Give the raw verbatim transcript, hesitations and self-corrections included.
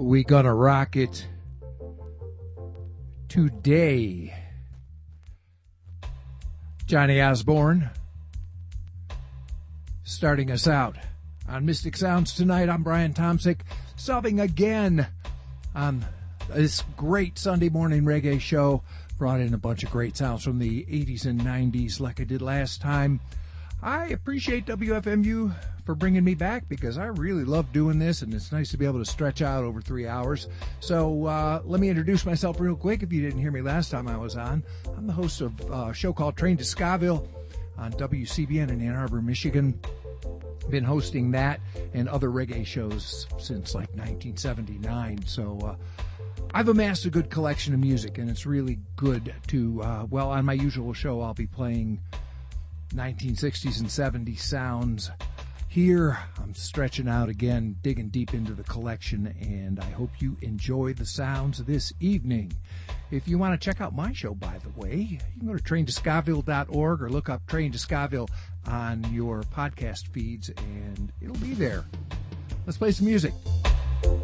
We gonna rock it today. Johnny Osborne starting us out on Mystic Sounds tonight. I'm Brian Tomsick, subbing again on this great Sunday morning reggae show. Brought in a bunch of great sounds from the eighties and nineties like I did last time. I appreciate W F M U for bringing me back because I really love doing this, and it's nice to be able to stretch out over three hours. So uh, let me introduce myself real quick if you didn't hear me last time I was on. I'm the host of a show called Train to Scaville on W C B N in Ann Arbor, Michigan. Been hosting that and other reggae shows since like nineteen seventy-nine. So uh, I've amassed a good collection of music, and it's really good to, uh, well, on my usual show, I'll be playing nineteen sixties and seventies sounds. Here, I'm stretching out again, digging deep into the collection, and I hope you enjoy the sounds this evening. If you want to check out my show, by the way, you can go to train to scaville dot org or look up Train to Scaville on your podcast feeds, and it'll be there. Let's play some music.